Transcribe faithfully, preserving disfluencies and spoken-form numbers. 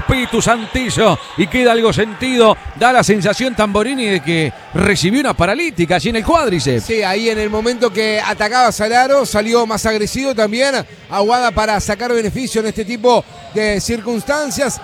Pitu Santillo y queda algo sentido. Da la sensación Tamborini de que recibió una paralítica allí en el cuádriceps. Sí, ahí en el momento que atacaba Salaro salió más agresivo también. Aguada para sacar beneficio en este tipo de circunstancias.